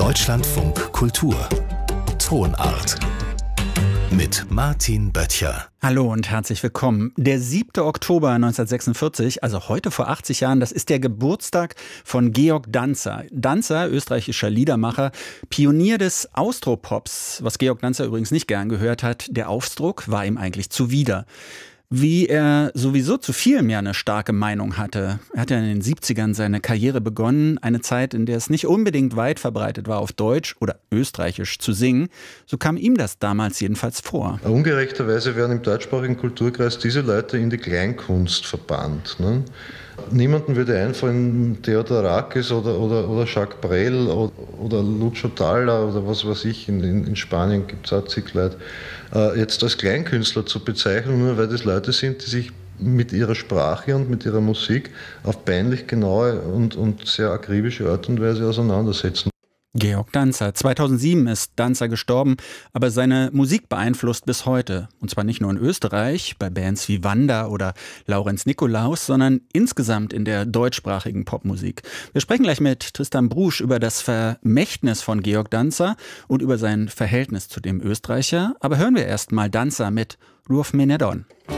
Deutschlandfunk Kultur Tonart mit Martin Böttcher. Hallo und herzlich willkommen. Der 7. Oktober 1946, also heute vor 80 Jahren, das ist der Geburtstag von Georg Danzer. Danzer, österreichischer Liedermacher, Pionier des Austropops, was Georg Danzer übrigens nicht gern gehört hat. Der Aufdruck war ihm eigentlich zuwider. Wie er sowieso zu vielem ja eine starke Meinung hatte. Er hat ja in den 70ern seine Karriere begonnen, eine Zeit, in der es nicht unbedingt weit verbreitet war, auf Deutsch oder Österreichisch zu singen. So kam ihm das damals jedenfalls vor. Ungerechterweise werden im deutschsprachigen Kulturkreis diese Leute in die Kleinkunst verbannt. Ne? Niemandem würde einfallen, Theodorakis oder Jacques Brel oder Lucio Dalla oder was weiß ich, in Spanien gibt es auch zig Leute, jetzt als Kleinkünstler zu bezeichnen, nur weil das Leute sind, die sich mit ihrer Sprache und mit ihrer Musik auf peinlich genaue und sehr akribische Art und Weise auseinandersetzen. Georg Danzer. 2007 ist Danzer gestorben, aber seine Musik beeinflusst bis heute. Und zwar nicht nur in Österreich, bei Bands wie Wanda oder Laurenz Nikolaus, sondern insgesamt in der deutschsprachigen Popmusik. Wir sprechen gleich mit Tristan Brusch über das Vermächtnis von Georg Danzer und über sein Verhältnis zu dem Österreicher. Aber hören wir erst mal Danzer mit Ruf me nedon.